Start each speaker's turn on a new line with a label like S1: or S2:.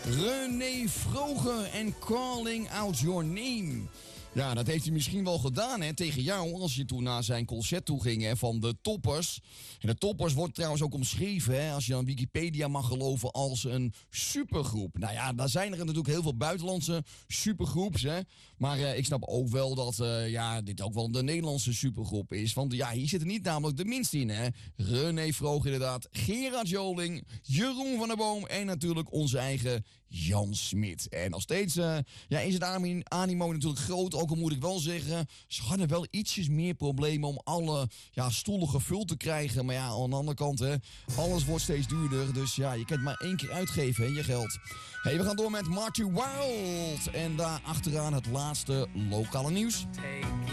S1: René Vroger en Calling Out Your Name. Ja, dat heeft hij misschien wel gedaan tegen jou als je toen naar zijn concert toe ging van de Toppers. En de Toppers wordt trouwens ook omschreven, als je dan Wikipedia mag geloven, als een supergroep. Nou ja, daar zijn er natuurlijk heel veel buitenlandse supergroeps. Maar ik snap ook wel dat dit ook wel de Nederlandse supergroep is. Want ja, hier zitten niet namelijk de minste in. René Vroger inderdaad, Gerard Joling, Jeroen van der Boom en natuurlijk onze eigen Jan Smit. En nog steeds is het animo natuurlijk groot. Ook al moet ik wel zeggen, ze hadden wel ietsjes meer problemen om alle stoelen gevuld te krijgen. Maar ja, aan de andere kant, alles wordt steeds duurder. Dus ja, je kunt maar 1 keer uitgeven, je geld. Hey, we gaan door met Marty Wild. En daar achteraan het laatste lokale nieuws.